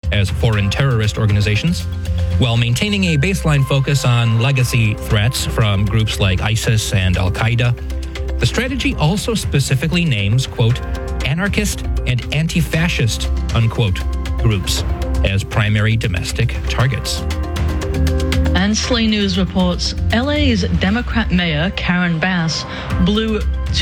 as foreign terrorist organizations, while maintaining a baseline focus on legacy threats from groups like ISIS and Al-Qaeda. The strategy also specifically names, quote, anarchist and anti-fascist, unquote, groups as primary domestic targets. And Slay News reports LA's Democrat mayor, Karen Bass, blew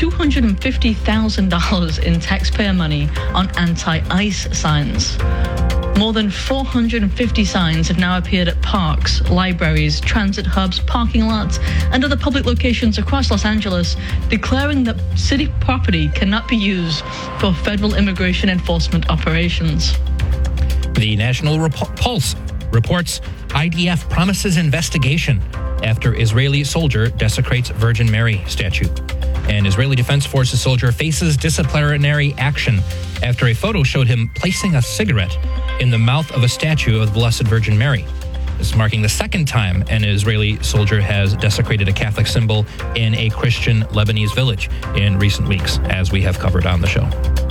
$250,000 in taxpayer money on anti-ICE signs. More than 450 signs have now appeared at parks, libraries, transit hubs, parking lots, and other public locations across Los Angeles, declaring that city property cannot be used for federal immigration enforcement operations. The National Pulse reports IDF promises investigation after Israeli soldier desecrates Virgin Mary statue. An Israeli Defense Forces soldier faces disciplinary action after a photo showed him placing a cigarette in the mouth of a statue of the Blessed Virgin Mary. This is marking the second time an Israeli soldier has desecrated a Catholic symbol in a Christian Lebanese village in recent weeks, as we have covered on the show.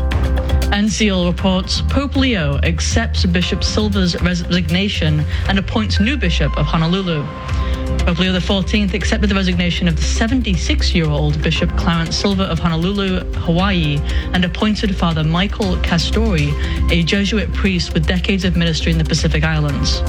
NCL reports Pope Leo accepts Bishop Silva's resignation and appoints new bishop of Honolulu. Pope Leo XIV accepted the resignation of the 76-year-old Bishop Clarence Silva of Honolulu, Hawaii, and appointed Father Michael Castori, a Jesuit priest with decades of ministry in the Pacific Islands.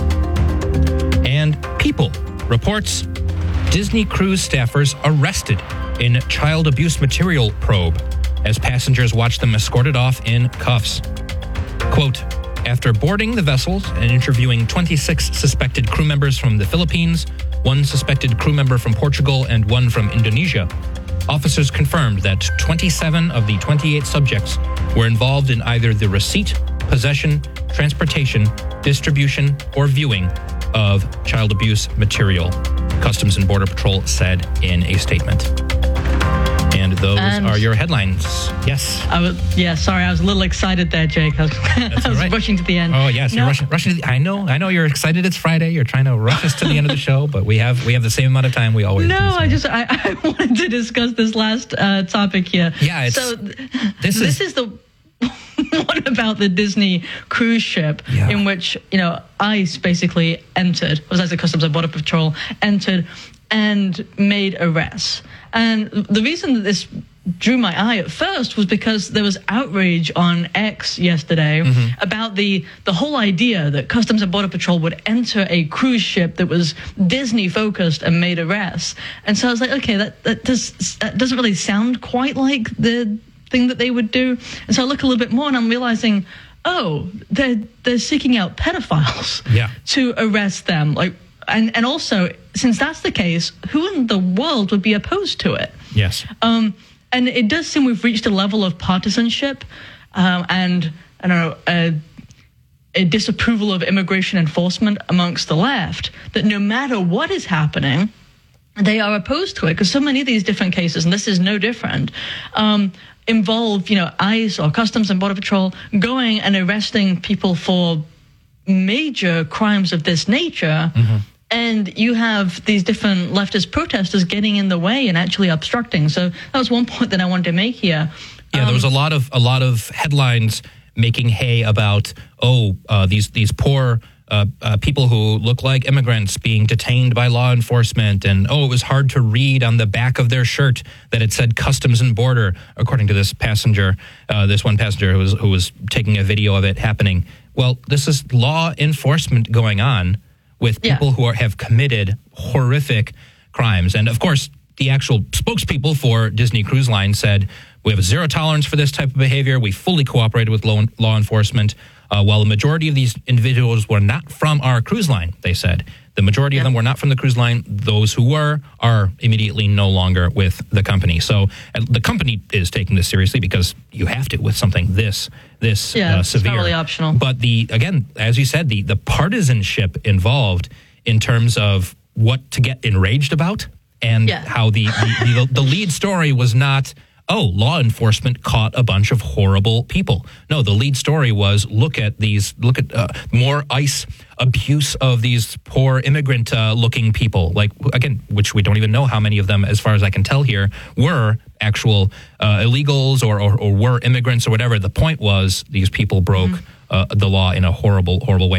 And People reports Disney cruise staffers arrested in child abuse material probe as passengers watch them escorted off in cuffs. Quote, after boarding the vessels and interviewing 26 suspected crew members from the Philippines, one suspected crew member from Portugal, and one from Indonesia, officers confirmed that 27 of the 28 subjects were involved in either the receipt, possession, transportation, distribution, or viewing of child abuse material, Customs and Border Patrol said in a statement. And those are your headlines. Yes. Sorry, I was a little excited there, Jake. I was rushing to the end. Oh, yes, you're rushing to the, I know you're excited it's Friday. You're trying to rush us to the end of the show, but we have the same amount of time we always do. No, I wanted to discuss this last topic here. Yeah, this is the one about the Disney cruise ship in which, ICE basically entered, was as the Customs and Border Patrol entered and made arrests. And the reason that this drew my eye at first was because there was outrage on X yesterday about the whole idea that Customs and Border Patrol would enter a cruise ship that was Disney focused and made arrests. And so I was like, okay, that doesn't really sound quite like the thing that they would do. And so I look a little bit more and I'm realizing, they're seeking out pedophiles to arrest them. And also, since that's the case, who in the world would be opposed to it? Yes. And it does seem we've reached a level of partisanship and, I don't know, a disapproval of immigration enforcement amongst the left, that no matter what is happening, they are opposed to it. Because so many of these different cases, and this is no different, involve, ICE or Customs and Border Patrol going and arresting people for major crimes of this nature. And you have these different leftist protesters getting in the way and actually obstructing. So that was one point that I wanted to make here. Yeah, there was a lot of headlines making hay about these poor people who look like immigrants being detained by law enforcement, and it was hard to read on the back of their shirt that it said Customs and Border, according to this passenger, this one passenger who was taking a video of it happening. Well, this is law enforcement going on with people who have committed horrific crimes. And of course, the actual spokespeople for Disney Cruise Line said, we have zero tolerance for this type of behavior. We fully cooperated with law enforcement. While the majority of these individuals were not from our cruise line, they said. The majority of them were not from the cruise line. Those who were are immediately no longer with the company. So the company is taking this seriously because you have to with something this severe. It's not really optional. But again, as you said, the partisanship involved in terms of what to get enraged about and how the lead story was not, law enforcement caught a bunch of horrible people. No, the lead story was look at more ICE abuse of these poor immigrant looking people, which we don't even know how many of them, as far as I can tell here, were actual illegals or were immigrants or whatever. The point was these people broke the law in a horrible way.